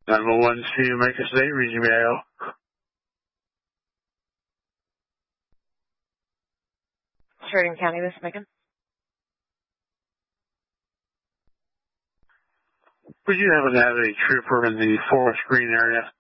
911 to Memphis State, Region BIO. Sheridan County, this is Megan. Would you happen to have a trooper in the Forest Green area?